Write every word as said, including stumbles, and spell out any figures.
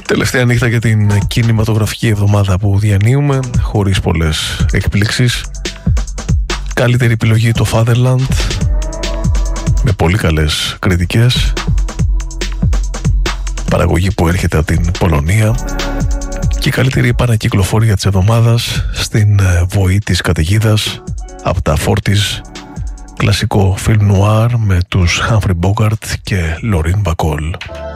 Τελευταία νύχτα για την κινηματογραφική εβδομάδα που διανύουμε, χωρίς πολλές εκπλήξεις. Καλύτερη επιλογή το Fatherland, με πολύ καλές κριτικές. Παραγωγή που έρχεται από την Πολωνία. Και η καλύτερη επανακυκλοφορία της εβδομάδας στην βοή της καταιγίδας από τα Forties, κλασικό film noir με τους Humphrey Bogart και Lorraine Bacall.